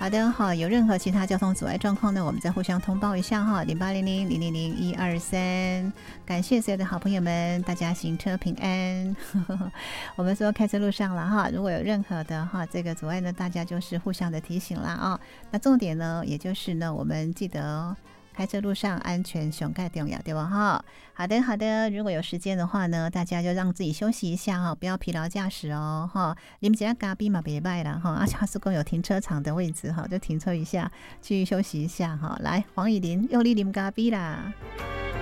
好的哈，有任何其他交通阻碍状况呢，我们再互相通报一下哈，0800-000-123。感谢所有的好朋友们，大家行车平安。我们说开车路上了哈，如果有任何的哈这个阻碍呢，大家就是互相的提醒啦啊。那重点呢，也就是呢，我们记得开车路上安全上盖重要，对吧哈？好的好的，如果有时间的话呢，大家就让自己休息一下哈，不要疲劳驾驶哦哈。你们家咖啡嘛别卖了哈，而且哈斯公有停车场的位置哈，就停车一下去休息一下哈。来，黄以琳又你啉咖啡啦。